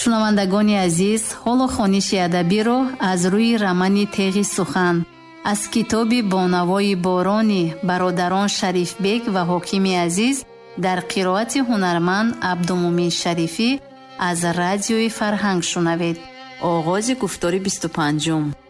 шунавандагони азиз, ҳоло хониши адабиро аз рӯи рамани теғи сухан аз китоби бонавои борони бародарон Шарифбек ва ҳокими азиз дар қироати ҳунарманд Абдумумин Шарифӣ аз радиои Фарҳанг шунавед. оғози гуфтори 25.